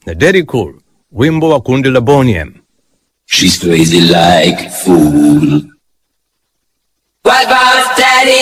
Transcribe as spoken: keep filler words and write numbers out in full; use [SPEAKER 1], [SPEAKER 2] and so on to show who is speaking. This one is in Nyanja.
[SPEAKER 1] na Daddy Cool, wimbo wa kundi la Boney M.
[SPEAKER 2] She's crazy like a fool.
[SPEAKER 3] What about Daddy